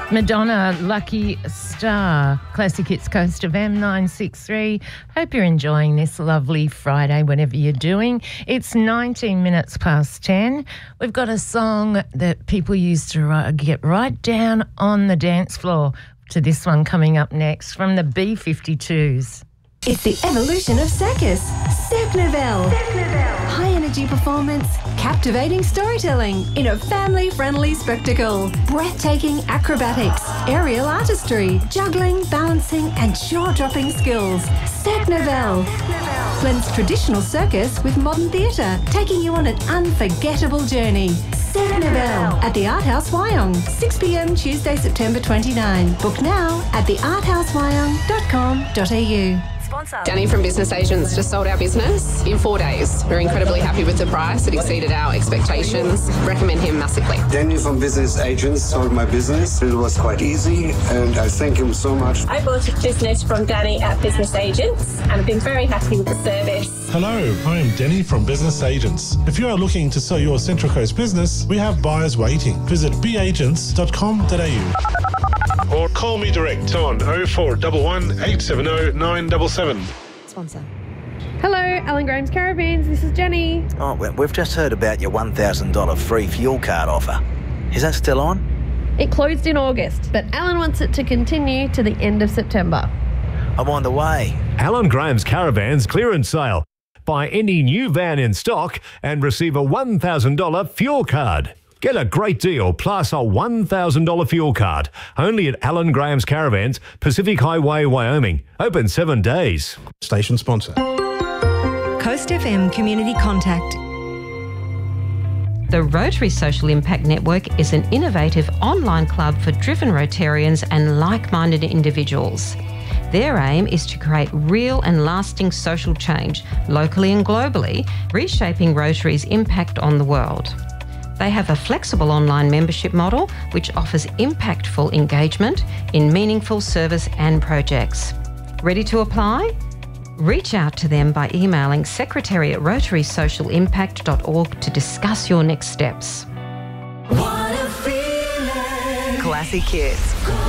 Madonna, Lucky Star, Classic Hits Coast of M963. Hope you're enjoying this lovely Friday, whatever you're doing. It's 19 minutes past 10. We've got a song that people used to get right down on the dance floor to this one coming up next from the B-52s. It's the evolution of circus. Cirque Nouvelle. High energy performance, captivating storytelling in a family-friendly spectacle. Breathtaking acrobatics, aerial artistry, juggling, balancing and jaw-dropping skills. Cirque Nouvelle blends traditional circus with modern theatre, taking you on an unforgettable journey. Cirque Nouvelle at the Art House Wyong, 6 p.m. Tuesday, September 29. Book now at thearthousewyong.com.au. Danny from Business Agents just sold our business in 4 days. We're incredibly happy with the price. It exceeded our expectations. Recommend him massively. Danny from Business Agents sold my business. It was quite easy and I thank him so much. I bought a business from Danny at Business Agents and I've been very happy with the service. Hello, I am Danny from Business Agents. If you are looking to sell your Central Coast business, we have buyers waiting. Visit beagents.com.au. Or call me direct on 0411 870 977. Sponsor. Hello, Alan Graham's Caravans. This is Jenny. Oh, well, we've just heard about your $1,000 free fuel card offer. Is that still on? It closed in August, but Alan wants it to continue to the end of September. I'm on the way. Alan Graham's Caravans clearance sale. Buy any new van in stock and receive a $1,000 fuel card. Get a great deal plus a $1,000 fuel card. Only at Alan Graham's Caravans, Pacific Highway, Wyoming. Open 7 days. Station sponsor. Coast FM Community Contact. The Rotary Social Impact Network is an innovative online club for driven Rotarians and like-minded individuals. Their aim is to create real and lasting social change, locally and globally, reshaping Rotary's impact on the world. They have a flexible online membership model which offers impactful engagement in meaningful service and projects. Ready to apply? Reach out to them by emailing secretary@rotarysocialimpact.org to discuss your next steps. What a feeling. Classic Hits.